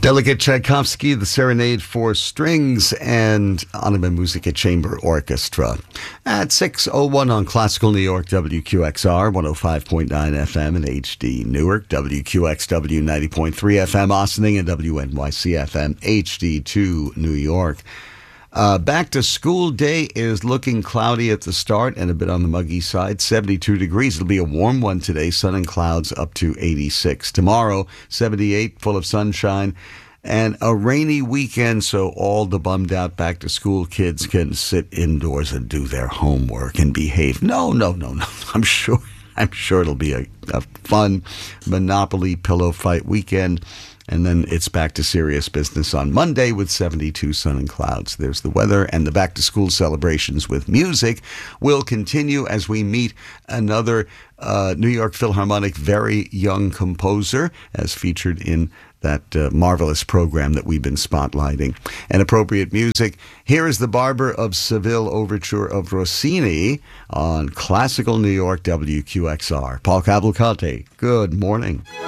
Delegate Tchaikovsky, the Serenade for Strings, and Anima Musica Chamber Orchestra. At 6:01 on Classical New York, WQXR, 105.9 FM in HD Newark, WQXW 90.3 FM Ossining, and WNYC FM HD2 New York. Back to school day is looking cloudy at the start and a bit on the muggy side. 72 degrees. It'll be a warm one today. Sun and clouds up to 86. Tomorrow, 78, full of sunshine. And a rainy weekend, so all the bummed out back to school kids can sit indoors and do their homework and behave. No. I'm sure it'll be a fun Monopoly pillow fight weekend. And then it's back to serious business on Monday with 72 sun and clouds. There's the weather, and the back-to-school celebrations with music will continue as we meet another New York Philharmonic very young composer, as featured in that marvelous program that we've been spotlighting. And appropriate music, here is the Barber of Seville overture of Rossini on Classical New York WQXR. Paul Cavalcante, good morning.